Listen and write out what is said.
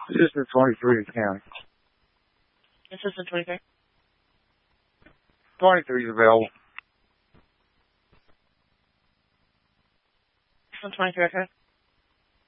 Assistant 23 county. Assistant 23. 23 is available. Assistant 23, okay.